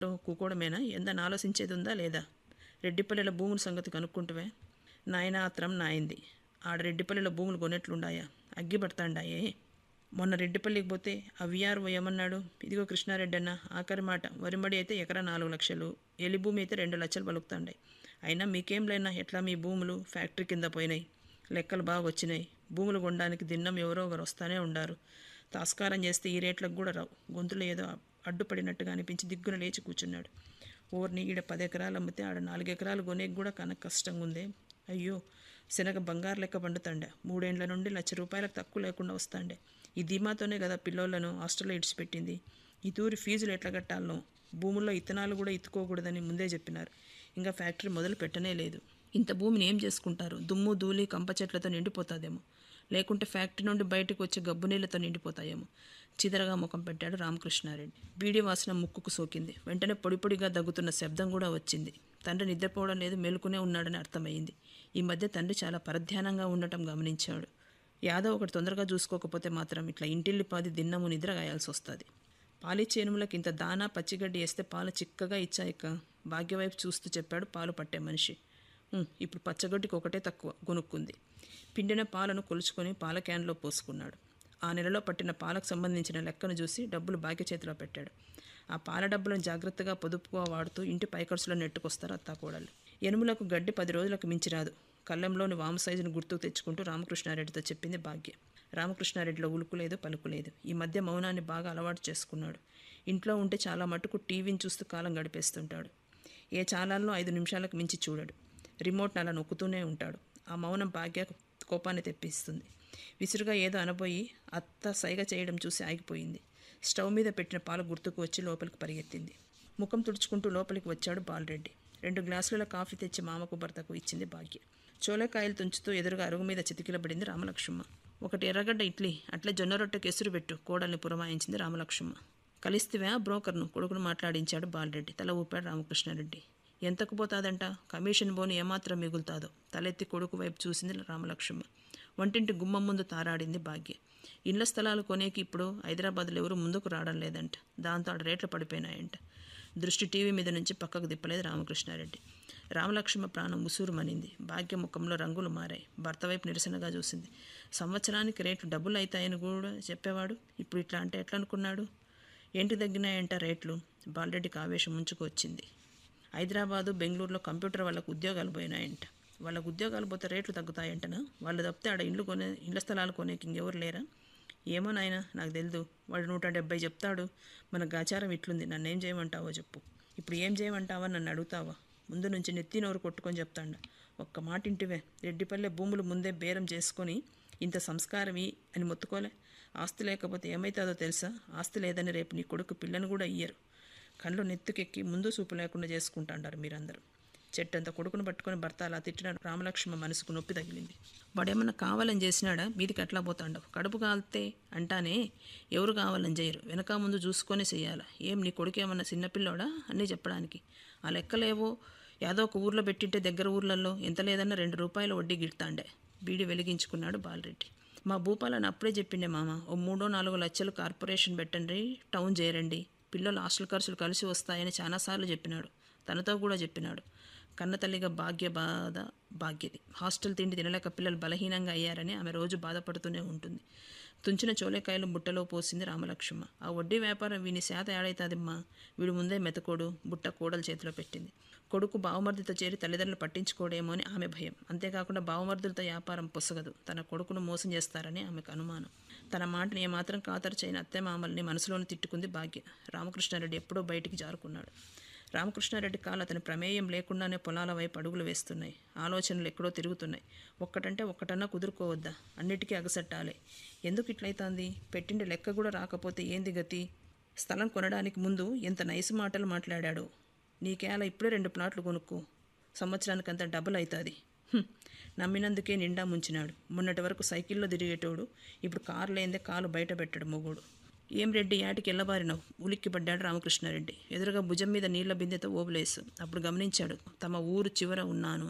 కూకోవడమేనా? ఎందని ఆలోచించేది ఉందా లేదా? రెడ్డిపల్లెల భూముల సంగతి కనుక్కుంటువే. నాయన ఆత్రం నాయింది. ఆడ రెడ్డిపల్లెల భూములు కొనేట్లుండాయా? అగ్గిపడతాండాయే. మొన్న రెడ్డిపల్లికి పోతే ఆ విఆర్ఓ ఏమన్నాడు? ఇదిగో కృష్ణారెడ్డి అన్న, ఆఖరి మాట, వరిమడి అయితే ఎకరా 4 లక్షలు, ఎలి భూమి అయితే 2 లక్షలు పలుకుతాండాయి. అయినా మీకేం లేనా, ఎట్లా మీ భూములు ఫ్యాక్టరీ కింద పోయినాయి, లెక్కలు బాగా వచ్చినాయి. భూములు కొనడానికి దిన్నం ఎవరో ఒకరు వస్తానే ఉండారు. తాస్కారం చేస్తే ఈ రేట్లకు కూడా రావు. గొంతులో ఏదో అడ్డుపడినట్టుగా అనిపించి దిగ్గున లేచి కూర్చున్నాడు. ఓర్ని, ఈడ 10 ఎకరాలు అమ్మితే ఆడ 4 ఎకరాలు కొనేకి కూడా కనుక కష్టంగా ఉందే. అయ్యో, శనగ బంగారు లెక్క పండుతాండే. 3 ఏండ్ల నుండి ₹1,00,000 తక్కువ లేకుండా వస్తాండే. ఈ ధీమాతోనే కదా పిల్లోళ్లను హాస్టల్లో ఇడిచిపెట్టింది. ఈ తూరి ఫీజులు ఎట్లా కట్టాలనో. భూముల్లో ఇత్తనాలు కూడా ఇత్తుకోకూడదని ముందే చెప్పినారు. ఇంకా ఫ్యాక్టరీ మొదలు పెట్టనే లేదు. ఇంత భూమిని ఏం చేసుకుంటారు? దుమ్ము ధూళి కంప చెట్లతో నిండిపోతుందేమో, లేకుంటే ఫ్యాక్టరీ నుండి బయటకు వచ్చే గబ్బు నీళ్లతో నిండిపోతాయేమో. చిదరగా ముఖం పెట్టాడు రామకృష్ణారెడ్డి. బీడి వాసన ముక్కుకు సోకింది. వెంటనే పొడిపొడిగా దగ్గుతున్న శబ్దం కూడా వచ్చింది. తండ్రి నిద్రపోవడం లేదు, మేలుకునే ఉన్నాడని అర్థమయ్యింది. ఈ మధ్య తండ్రి చాలా పరధ్యానంగా ఉండటం గమనించాడు. యాదవ్ ఒకటి తొందరగా చూసుకోకపోతే మాత్రం ఇట్లా ఇంటిల్లిపాది దిన్నము నిద్ర గాయాల్సి వస్తుంది. పాలిచ్చేనుములకు ఇంత దానా పచ్చిగడ్డి వేస్తే పాలు చిక్కగా ఇచ్చాయిక. భాగ్యవైపు చూస్తూ చెప్పాడు పాలు పట్టే మనిషి. ఇప్పుడు పచ్చగడ్డికి ఒకటే తక్కువ గొనుక్కుంది. పిండిన పాలను కొలుచుకొని పాల క్యాన్లో పోసుకున్నాడు. ఆ నెలలో పట్టిన పాలకు సంబంధించిన లెక్కను చూసి డబ్బులు భాగ్య చేతిలో పెట్టాడు. ఆ పాల డబ్బులను జాగ్రత్తగా పొదుపుగా వాడుతూ ఇంటి పైకర్సులో నెట్టుకొస్తారు అత్తాకోడళ్ళు. ఎనుములకు గడ్డి 10 రోజులకు మించి రాదు. కళ్ళంలోని వాము సైజును గుర్తుకు తెచ్చుకుంటూ రామకృష్ణారెడ్డితో చెప్పింది భాగ్య. రామకృష్ణారెడ్డిలో ఉలుకులేదు, పలుకులేదు. ఈ మధ్య మౌనాన్ని బాగా అలవాటు చేసుకున్నాడు. ఇంట్లో ఉంటే చాలా మటుకు టీవీని చూస్తూ కాలం గడిపేస్తుంటాడు. ఏ ఛానల్లో 5 నిమిషాలకు మించి చూడడు. రిమోట్ని అలా నొక్కుతూనే ఉంటాడు. ఆ మౌనం భాగ్య కోపాన్ని తెప్పిస్తుంది. విసురుగా ఏదో అనబోయి అత్త సైగ చేయడం చూసి ఆగిపోయింది. స్టవ్ మీద పెట్టిన పాలు గుర్తుకు వచ్చి లోపలికి పరిగెత్తింది. ముఖం తుడుచుకుంటూ లోపలికి వచ్చాడు బాలరెడ్డి. 2 గ్లాసుల కాఫీ తెచ్చి మామకు భర్తకు ఇచ్చింది భాగ్య. చోలేకాయలు తుంచుతూ ఎదురుగా అరుగు మీద చితికిలబడింది రామలక్ష్మ. 1 ఎర్రగడ్డ ఇడ్లీ, అట్లే జొన్న రొట్టె కేసురు పెట్టు, కోడల్ని పురమాయించింది రామలక్ష్మ. కలిస్తివా బ్రోకర్ను? కొడుకును మాట్లాడించాడు బాలరెడ్డి. తల ఊపాడు రామకృష్ణారెడ్డి. ఎంతకు పోతాదంట? కమిషన్ బోను ఏమాత్రం మిగులుతాదో? తలెత్తి కొడుకు వైపు చూసింది రామలక్ష్మ. వంటింటి గుమ్మం ముందు తారాడింది భాగ్య. ఇండ్ల స్థలాలు కొనేకి ఇప్పుడు హైదరాబాద్లో ఎవరు ముందుకు రావడం లేదంట. దాంతో ఆడ రేట్లు పడిపోయినాయంట. దృష్టి టీవీ మీద నుంచి పక్కకు తిప్పలేదు రామకృష్ణారెడ్డి. రామలక్ష్మ ప్రాణం ఉసూరుమనింది. భాగ్య ముఖంలో రంగులు మారాయి. భర్త వైపు నిరసనగా చూసింది. సంవత్సరానికి రేట్లు డబ్బులు అవుతాయని కూడా చెప్పేవాడు, ఇప్పుడు ఇట్లా అంటే ఎట్లా అనుకున్నాడు? ఏంటి తగ్గినాయంట రేట్లు? బాలరెడ్డికి ఆవేశం ముంచుకు వచ్చింది. హైదరాబాదు, బెంగళూరులో కంప్యూటర్ వాళ్ళకు ఉద్యోగాలు పోయినాయంట. వాళ్ళకు ఉద్యోగాలు పోతే రేట్లు తగ్గుతాయంటనా? వాళ్ళు తప్పితే ఆడ ఇళ్ళ స్థలాలు కొనేకి ఇంకెవరు లేరా? ఏమో నాయన, నాకు తెలియదు. వాడు 170 చెప్తాడు. మన గాచారం ఇట్లుంది. నన్నేం చేయమంటావో చెప్పు. ఇప్పుడు ఏం చేయమంటావా? నన్ను అడుగుతావా? ముందు నుంచి నెత్తి నోరు కొట్టుకొని చెప్తాండ. ఒక్క మాట ఇంటివే. రెడ్డిపల్లె భూములు ముందే బేరం చేసుకొని ఇంత సంస్కారమి అని మొత్తుకోలే. ఆస్తి లేకపోతే ఏమవుతుందో తెలుసా? ఆస్తి లేదని రేపు నీ కొడుకు పిల్లను కూడా ఇయ్యరు. కళ్ళు నెత్తుకెక్కి ముందు చూపు లేకుండా చేసుకుంటాండారు మీరందరూ. చెట్టంత కొడుకును పట్టుకొని భర్త అలా తిట్టిన రామలక్ష్మ మనసుకు నొప్పి తగిలింది. వాడేమన్నా కావాలని చేసినాడా? మీదికి అట్లా పోతాండవు. కడుపు కాలితే అంటానే ఎవరు కావాలని చేయరు. వెనక ముందు చూసుకొని చెయ్యాలా? ఏం నీ కొడుకు ఏమన్నా చిన్నపిల్లోడా అన్నీ చెప్పడానికి? ఆ లెక్కలేవో యాదో ఒక ఊర్లో పెట్టింటే దగ్గర ఊర్లలో ఎంత లేదన్నా ₹2 వడ్డీ గిడతాండే. బీడి వెలిగించుకున్నాడు బాలరెడ్డి. మా భూపాలని అప్పుడే చెప్పిండే మామ, ఓ 3-4 లక్షలు కార్పొరేషన్ పెట్టండి, టౌన్ చేరండి, పిల్లలు హాస్టల్ ఖర్చులు కలిసి వస్తాయని చాలాసార్లు చెప్పినాడు. తనతో కూడా చెప్పినాడు. కన్నతల్లిగా భాగ్య బాధ భాగ్యది. హాస్టల్ తిండి తినలేక పిల్లలు బలహీనంగా అయ్యారని ఆమె రోజు బాధపడుతూనే ఉంటుంది. తుంచిన చోలేకాయలు బుట్టలో పోసింది రామలక్ష్మ. ఆ వడ్డీ వ్యాపారం వీని శాత ఏడైతాదిమ్మా. వీడు ముందే మెతకోడు. బుట్ట కోడల చేతిలో పెట్టింది. కొడుకు బావమర్దితో చేరి తల్లిదండ్రులు పట్టించుకోడేమో అని ఆమె భయం. అంతేకాకుండా బావమర్దులతో వ్యాపారం పొసగదు. తన కొడుకును మోసం చేస్తారని ఆమెకు అనుమానం. తన మాటని ఏమాత్రం ఖాతరు చేయని అత్తమామల్ని మనసులోనే తిట్టుకుంది భాగ్య. రామకృష్ణారెడ్డి ఎప్పుడో బయటికి జారుకున్నాడు. రామకృష్ణారెడ్డి కాళ్ళు అతని ప్రమేయం లేకుండానే పొలాల వైపు అడుగులు వేస్తున్నాయి. ఆలోచనలు ఎక్కడో తిరుగుతున్నాయి. ఒక్కటంటే ఒక్కటన్నా కుదురుకోవద్దా? అన్నిటికీ అగసట్టాలి. ఎందుకు ఇట్లయితాంది? పెట్టిండే లెక్క కూడా రాకపోతే ఏంది గతి? స్థలం కొనడానికి ముందు ఎంత నైసు మాటలు మాట్లాడాడు. నీకేలా ఇప్పుడే 2 ప్లాట్లు కొనుక్కో, సంవత్సరానికి అంత డబుల్ అవుతుంది. నమ్మినందుకే నిండా ముంచినాడు. మొన్నటి వరకు సైకిల్లో తిరిగేటోడు ఇప్పుడు కారు లేందే కాలు బయట పెట్టాడు మొగుడు. ఏం రెడ్డి, యాటికి ఎల్లబారినావు? ఉలిక్కిపడ్డాడు రామకృష్ణారెడ్డి. ఎదురుగా భుజం మీద నీళ్ల బిందెతో ఓబులేసు. అప్పుడు గమనించాడు తమ ఊరు చివర ఉన్నాను అని.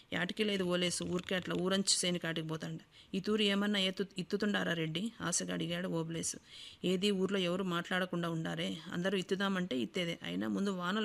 యాటికి లేదు ఓలేసు, ఊరికే అట్లా ఊరంచి సేని కాటికి పోతాండ. ఈ తూరి ఏమన్నా ఇత్తుతుండారా రెడ్డి? ఆశగా అడిగాడు ఓబులేసు. ఏది ఊర్లో ఎవరు మాట్లాడకుండా ఉండారే, అందరూ ఇత్తుదామంటే ఇత్తేదే. అయినా ముందు వానలు